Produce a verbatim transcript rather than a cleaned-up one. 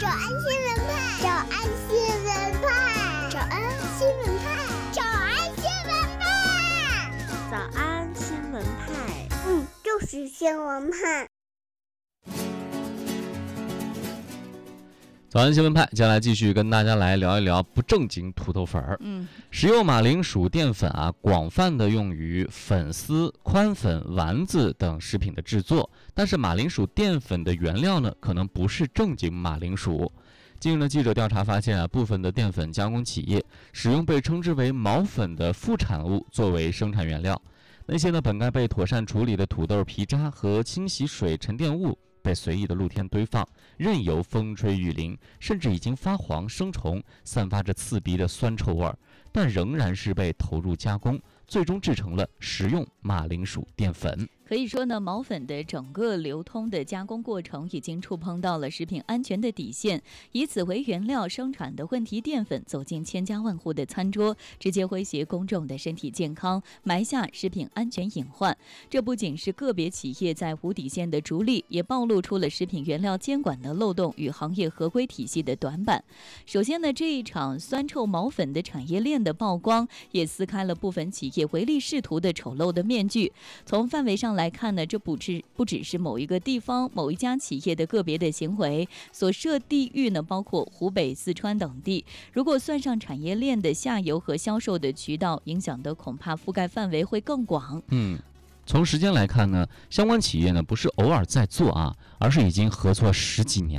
早安新闻派，早安新闻派，早安新闻派，早安新闻派， 早安新闻派。 嗯，就是新闻派。 早安新闻派，接下来继续跟大家来聊一聊不正经土豆粉儿。 嗯， 食用马铃薯淀粉啊，广泛的用于粉丝、宽粉、丸子等食品的制作。但是马铃薯淀粉的原料呢，可能不是正经马铃薯。近日呢，记者调查发现啊，部分的淀粉加工企业使用被称之为毛粉的副产物作为生产原料。那些呢，本该被妥善处理的土豆皮渣和清洗水沉淀物，被随意的露天堆放，任由风吹雨淋，甚至已经发黄生虫，散发着刺鼻的酸臭味儿，但仍然是被投入加工，最终制成了食用马铃薯淀粉。 可以说呢，毛粉的整个流通的加工过程已经触碰到了食品安全的底线，以此为原料生产的问题淀粉走进千家万户的餐桌，直接威胁公众的身体健康，埋下食品安全隐患。这不仅是个别企业在无底线的逐利，也暴露出了食品原料监管的漏洞与行业合规体系的短板。首先呢，这一场酸臭毛粉的产业链的曝光，也撕开了部分企业唯利是图的丑陋的面具。从范围上来来看呢，这不只不只是某一个地方、某一家企业的个别的行为，所涉地域呢，包括湖北、四川等地。如果算上产业链的下游和销售的渠道，影响的恐怕覆盖范围会更广。 嗯，从时间来看呢，相关企业呢不是偶尔在做啊，而是已经合作十几年